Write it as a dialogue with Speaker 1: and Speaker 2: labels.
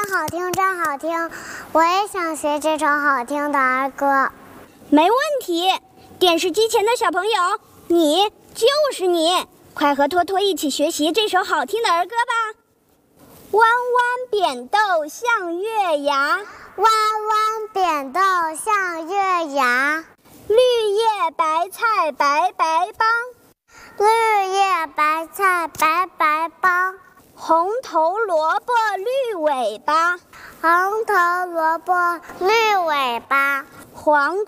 Speaker 1: 好听，真好听！我也想学这首好听的儿歌。
Speaker 2: 没问题，电视机前的小朋友，你就是你，快和托托一起学习这首好听的儿歌吧。弯弯扁豆像月牙，
Speaker 1: 弯弯扁豆像月牙，
Speaker 2: 绿叶白菜白白帮，
Speaker 1: 绿叶白菜白白帮，
Speaker 2: 红头萝卜绿尾巴，
Speaker 1: 红头萝卜绿尾巴，
Speaker 2: 黄